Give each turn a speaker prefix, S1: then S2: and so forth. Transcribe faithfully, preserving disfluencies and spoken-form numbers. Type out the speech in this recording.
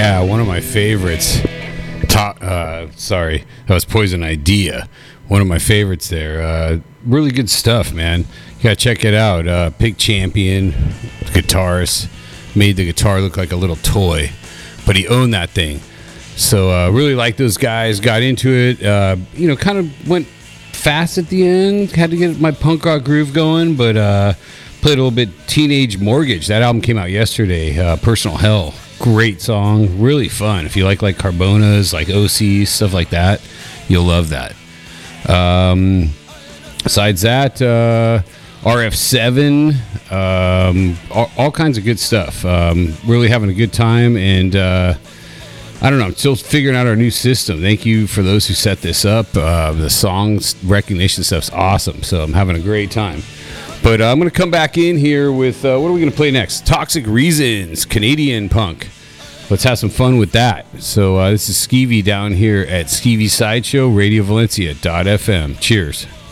S1: Yeah, one of my favorites. Ta- uh, sorry, that was Poison Idea. One of my favorites there. Uh, really good stuff, man. You gotta check it out. Uh, Pig Champion, guitarist, made the guitar look like a little toy, but he owned that thing. So uh, really like those guys. Got into it. Uh, you know, kind of went fast at the end. Had to get my punk rock groove going, but uh, played a little bit. Teenage Mortgage. That album came out yesterday. Uh, Personal Hell. Great song. Really fun. If you like like Carbonas, like O C, stuff like that, you'll love that. Um, besides that, uh, R F seven, um, all, all kinds of good stuff. Um, really having a good time, and uh, I don't know, I'm still figuring out our new system. Thank you for those who set this up. Uh, the songs recognition stuff's awesome, so I'm having a great time. But uh, I'm going to come back in here with, uh, what are we going to play next? Toxic Reasons, Canadian punk. Let's have some fun with that. So uh, this is Skeevy down here at Skeevy Sideshow, Radio Valencia dot f m. Cheers.